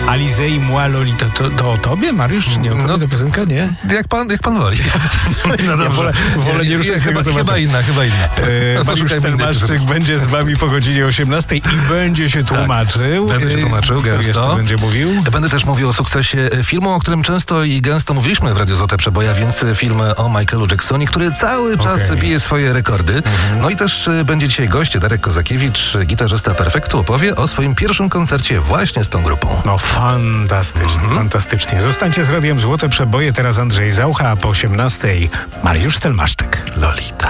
Alizé i moi Lolita. To o tobie, Mariusz, czy nie o tobie ta piosenka? Nie? Jak pan woli. No Ja wolę nie ruszać tego tematu. Chyba inna. Mariusz Stelmaszczyk będzie z wami po godzinie 18 i będzie się tłumaczył. Będę się tłumaczył, Co gęsto. jeszcze będzie mówił? Będę też mówił o sukcesie filmu, o którym często i gęsto mówiliśmy w Radiu Złote Przeboje, więc film o Michaelu Jacksonie, który cały czas bije swoje rekordy. No i też będzie dzisiaj gość, Darek Kozakiewicz, gitarzysta Perfektu, opowie o swoim pierwszym koncercie właśnie z tą grupą. No fantastycznie. Zostańcie z Radiem Złote Przeboje, teraz Andrzej Zaucha, a po 18 Mariusz Stelmaszczyk. Lolita.